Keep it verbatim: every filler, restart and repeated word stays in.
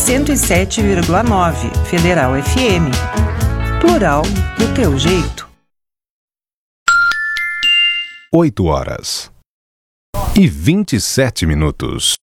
cento e sete vírgula nove Federal F M. Plural do teu jeito. oito horas e vinte e sete minutos.